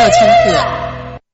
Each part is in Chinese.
赫。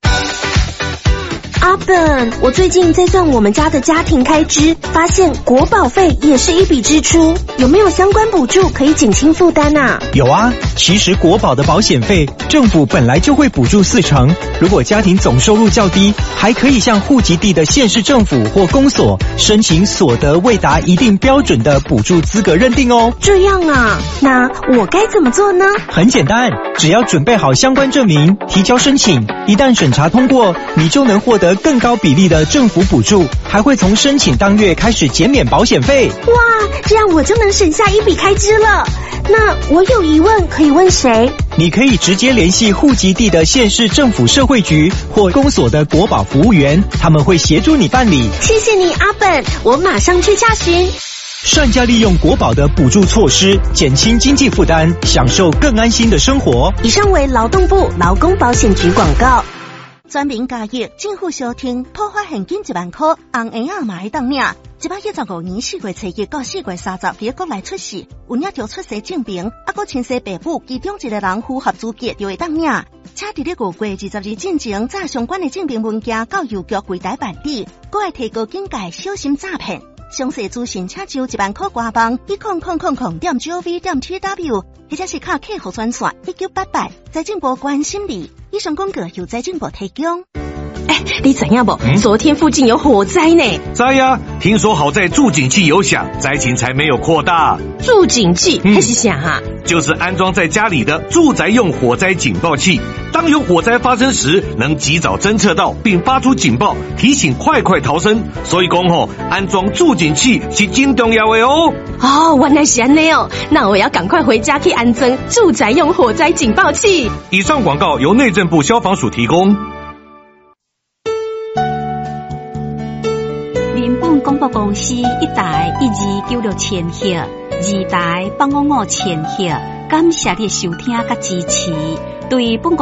阿本，我最近在算我们家的家庭开支，发现国保费也是一笔支出，有没有相关补助可以减轻负担啊？ 有啊，其实国保的保险费，政府本来就会补助40%，如果家庭总收入较低，还可以向户籍地的县市政府或公所申请所得未达一定标准的补助资格认定哦。 这样啊，那我该怎么做呢？ 很简单，只要准备好相关证明，提交申请，一旦审查通过，你就能获得更高比例的政府补助，还会从申请当月开始减免保险费。 哇，这样我就能省下一笔开支了。那我有疑问可以问谁？ 你可以直接联系户籍地的县市政府社会局或公所的国保服务员，他们会协助你办理。 谢谢你，阿本，我马上去洽询。 善加利用国保的补助措施，减轻经济负担，享受更安心的生活。 以上为劳动部劳工保险局广告。全民加益，政府小听，破发现金1万块，红婴仔嘛会当领。115年4月7日到4月30日，国内出世，有领着出生证明，还亲生爸母其中一个人符合资格就会当领。请伫咧5月20日进前，载相关的证明文件到邮局柜台办理，还会提高警戒，小心诈骗。详细资讯请就1万块官网10000.gov.tw， 或者是卡客服专线1988，财政部关心你。以上广告由财政部提供。你知影不？昨天附近有火灾呢。 知呀，听说好在助警器有响，灾情才没有扩大。 助警器还是啥啊？ 就是安装在家里的住宅用火灾警报器，当有火灾发生时，能及早侦测到并发出警报，提醒快逃生。所以讲安装助警器是真重要的哦。 哦，原来是这样哦，那我要赶快回家去安装住宅用火灾警报器。 以上广告由内政部消防署提供。 民本广播公司1台1296千赫，2台855千赫，感谢你的收听和支持。对本